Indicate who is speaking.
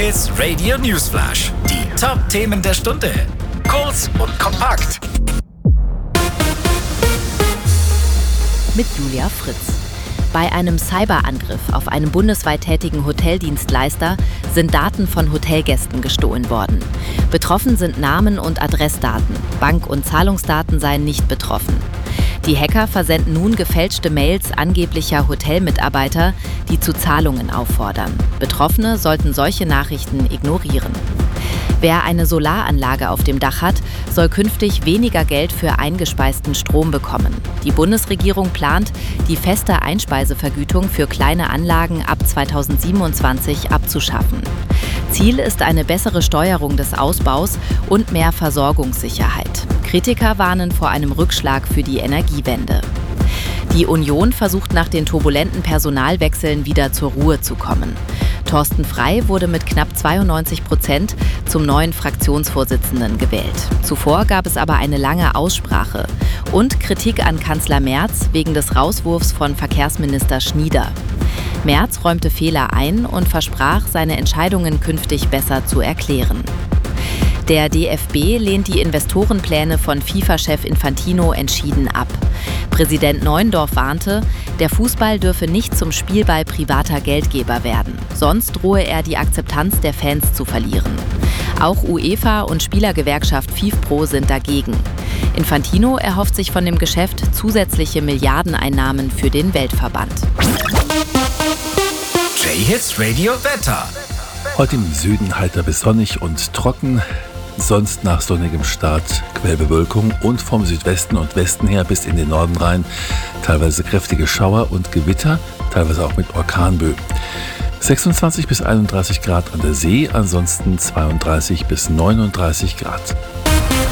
Speaker 1: Hit Radio Newsflash. Die Top-Themen der Stunde. Kurz und kompakt.
Speaker 2: Mit Julia Fritz. Bei einem Cyberangriff auf einen bundesweit tätigen Hoteldienstleister sind Daten von Hotelgästen gestohlen worden. Betroffen sind Namen und Adressdaten. Bank- und Zahlungsdaten seien nicht betroffen. Die Hacker versenden nun gefälschte Mails angeblicher Hotelmitarbeiter, die zu Zahlungen auffordern. Betroffene sollten solche Nachrichten ignorieren. Wer eine Solaranlage auf dem Dach hat, soll künftig weniger Geld für eingespeisten Strom bekommen. Die Bundesregierung plant, die feste Einspeisevergütung für kleine Anlagen ab 2027 abzuschaffen. Ziel ist eine bessere Steuerung des Ausbaus und mehr Versorgungssicherheit. Kritiker warnen vor einem Rückschlag für die Energiewende. Die Union versucht nach den turbulenten Personalwechseln wieder zur Ruhe zu kommen. Thorsten Frey wurde mit knapp 92% zum neuen Fraktionsvorsitzenden gewählt. Zuvor gab es aber eine lange Aussprache und Kritik an Kanzler Merz wegen des Rauswurfs von Verkehrsminister Schnieder. Merz räumte Fehler ein und versprach, seine Entscheidungen künftig besser zu erklären. Der DFB lehnt die Investorenpläne von FIFA-Chef Infantino entschieden ab. Präsident Neuendorf warnte, der Fußball dürfe nicht zum Spielball privater Geldgeber werden. Sonst drohe er die Akzeptanz der Fans zu verlieren. Auch UEFA und Spielergewerkschaft FIFPro sind dagegen. Infantino erhofft sich von dem Geschäft zusätzliche Milliardeneinnahmen für den Weltverband.
Speaker 1: J-Hit Radio Wetter.
Speaker 3: Heute im Süden heiter bis sonnig und trocken. Sonst nach sonnigem Start Quellbewölkung und vom Südwesten und Westen her bis in den Norden rein teilweise kräftige Schauer und Gewitter, teilweise auch mit Orkanböen. 26 bis 31 Grad an der See, ansonsten 32 bis 39 Grad.